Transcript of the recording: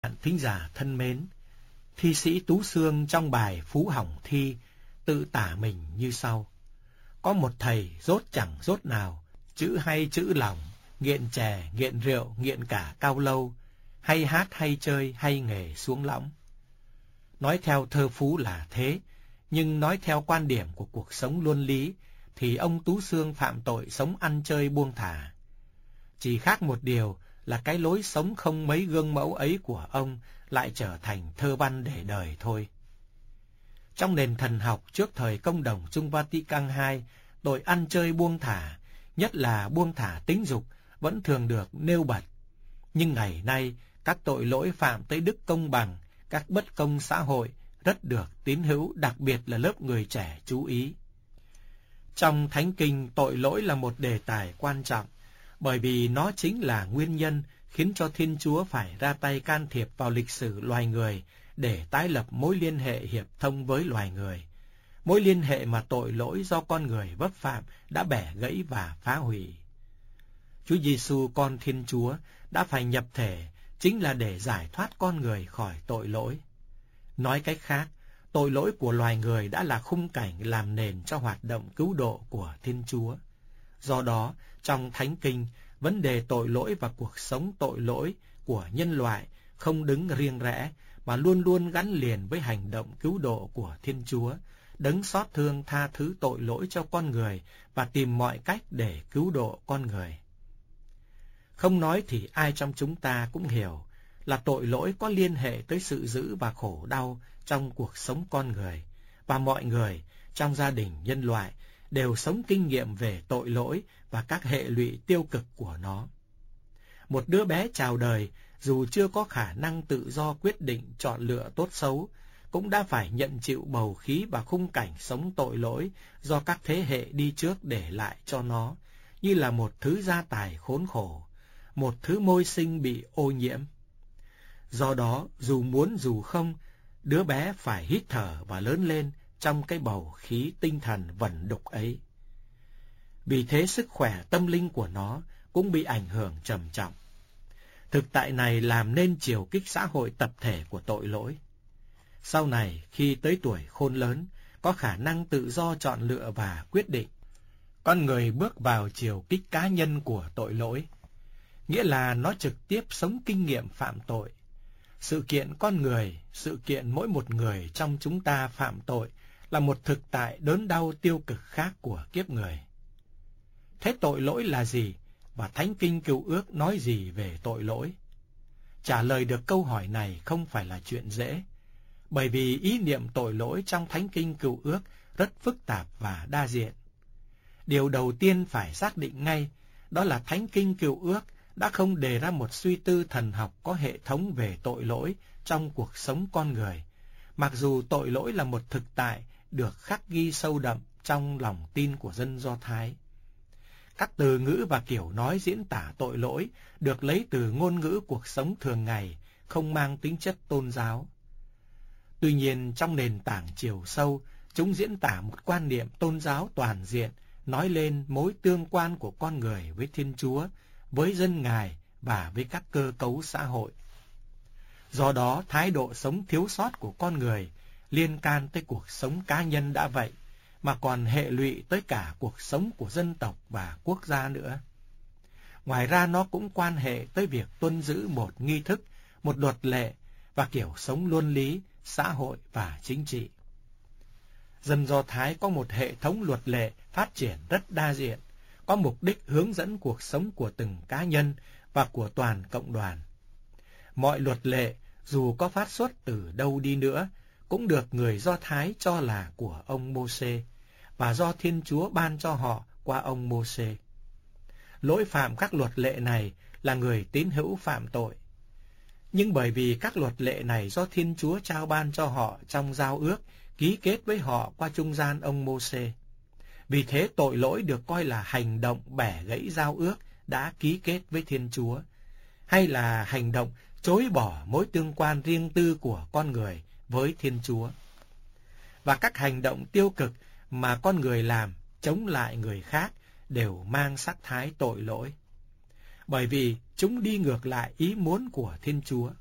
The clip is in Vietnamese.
Bạn thính giả thân mến, thi sĩ Tú Xương trong bài Phú Hỏng Thi tự tả mình như sau: có một thầy dốt chẳng dốt nào, chữ hay chữ lòng, nghiện chè, nghiện rượu, nghiện cả cao lâu, hay hát hay chơi hay nghề xuống lõng. Nói theo thơ Phú là thế, nhưng nói theo quan điểm của cuộc sống luân lý thì ông Tú Xương phạm tội sống ăn chơi buông thả. Chỉ khác một điều là cái lối sống không mấy gương mẫu ấy của ông lại trở thành thơ văn để đời thôi. Trong nền thần học trước thời Công đồng Trung Vatican II, tội ăn chơi buông thả, nhất là buông thả tính dục, vẫn thường được nêu bật. Nhưng ngày nay, các tội lỗi phạm tới đức công bằng, các bất công xã hội rất được tín hữu, đặc biệt là lớp người trẻ chú ý. Trong Thánh Kinh, tội lỗi là một đề tài quan trọng, bởi vì nó chính là nguyên nhân khiến cho Thiên Chúa phải ra tay can thiệp vào lịch sử loài người để tái lập mối liên hệ hiệp thông với loài người. Mối liên hệ mà tội lỗi do con người vấp phạm đã bẻ gãy và phá hủy. Chúa Giêsu con Thiên Chúa đã phải nhập thể chính là để giải thoát con người khỏi tội lỗi. Nói cách khác, tội lỗi của loài người đã là khung cảnh làm nền cho hoạt động cứu độ của Thiên Chúa. Do đó, trong Thánh Kinh, vấn đề tội lỗi và cuộc sống tội lỗi của nhân loại không đứng riêng rẽ, mà luôn luôn gắn liền với hành động cứu độ của Thiên Chúa, đấng xót thương tha thứ tội lỗi cho con người và tìm mọi cách để cứu độ con người. Không nói thì ai trong chúng ta cũng hiểu là tội lỗi có liên hệ tới sự dữ và khổ đau trong cuộc sống con người, và mọi người trong gia đình nhân loại đều sống kinh nghiệm về tội lỗi và các hệ lụy tiêu cực của nó. Một đứa bé chào đời, dù chưa có khả năng tự do quyết định chọn lựa tốt xấu, cũng đã phải nhận chịu bầu khí và khung cảnh sống tội lỗi do các thế hệ đi trước để lại cho nó, như là một thứ gia tài khốn khổ, một thứ môi sinh bị ô nhiễm. Do đó, dù muốn dù không, đứa bé phải hít thở và lớn lên trong cái bầu khí tinh thần vẩn đục ấy. Vì thế sức khỏe tâm linh của nó cũng bị ảnh hưởng trầm trọng. Thực tại này làm nên chiều kích xã hội tập thể của tội lỗi. Sau này, khi tới tuổi khôn lớn, có khả năng tự do chọn lựa và quyết định, con người bước vào chiều kích cá nhân của tội lỗi, nghĩa là nó trực tiếp sống kinh nghiệm phạm tội. Sự kiện con người, sự kiện mỗi một người trong chúng ta phạm tội là một thực tại đớn đau tiêu cực khác của kiếp người. Thế tội lỗi là gì, và Thánh Kinh Cựu Ước nói gì về tội lỗi? Trả lời được câu hỏi này không phải là chuyện dễ, bởi vì ý niệm tội lỗi trong Thánh Kinh Cựu Ước rất phức tạp và đa diện. Điều đầu tiên phải xác định ngay, đó là Thánh Kinh Cựu Ước đã không đề ra một suy tư thần học có hệ thống về tội lỗi trong cuộc sống con người, mặc dù tội lỗi là một thực tại được khắc ghi sâu đậm trong lòng tin của dân Do Thái. Các từ ngữ và kiểu nói diễn tả tội lỗi được lấy từ ngôn ngữ cuộc sống thường ngày, không mang tính chất tôn giáo. Tuy nhiên, trong nền tảng chiều sâu, chúng diễn tả một quan niệm tôn giáo toàn diện, nói lên mối tương quan của con người với Thiên Chúa, với dân Ngài và với các cơ cấu xã hội. Do đó, thái độ sống thiếu sót của con người liên can tới cuộc sống cá nhân đã vậy, mà còn hệ lụy tới cả cuộc sống của dân tộc và quốc gia nữa. Ngoài ra, nó cũng quan hệ tới việc tuân giữ một nghi thức, một luật lệ và kiểu sống luân lý, xã hội và chính trị. Dân Do Thái có một hệ thống luật lệ phát triển rất đa diện, có mục đích hướng dẫn cuộc sống của từng cá nhân và của toàn cộng đoàn. Mọi luật lệ, dù có phát xuất từ đâu đi nữa, cũng được người Do Thái cho là của ông Mô-sê, và do Thiên Chúa ban cho họ qua ông Mô-sê. Lỗi phạm các luật lệ này là người tín hữu phạm tội. Nhưng bởi vì các luật lệ này do Thiên Chúa trao ban cho họ trong giao ước, ký kết với họ qua trung gian ông Mô-sê. Vì thế tội lỗi được coi là hành động bẻ gãy giao ước đã ký kết với Thiên Chúa, hay là hành động chối bỏ mối tương quan riêng tư của con người với Thiên Chúa. Và các hành động tiêu cực mà con người làm chống lại người khác đều mang sắc thái tội lỗi, bởi vì chúng đi ngược lại ý muốn của Thiên Chúa.